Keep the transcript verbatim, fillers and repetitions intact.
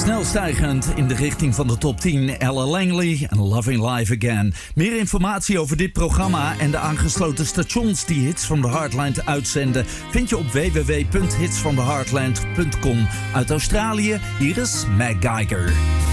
Snel stijgend in de richting van de top tien. Ella Langley en Loving Life Again. Meer informatie over dit programma en de aangesloten stations die Hits from the Heartland uitzenden vind je op w w w punt hits from the heartland punt com. Uit Australië, hier is Meg Geiger.